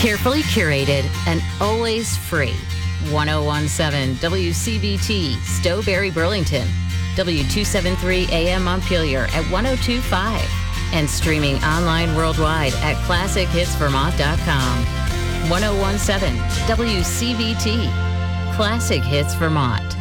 Carefully curated and always free. 1017 WCBT, Stowberry, Burlington. W273 AM Montpelier at 1025. And streaming online worldwide at ClassicHitsVermont.com. 1017 WCBT, Classic Hits Vermont.